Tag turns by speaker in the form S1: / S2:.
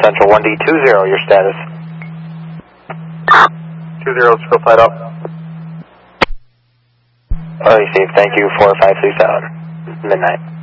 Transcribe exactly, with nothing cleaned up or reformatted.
S1: Central one D two zero, your status.
S2: two zero, still flight up.
S1: Oh, received. Thank you, four five three seven. Midnight.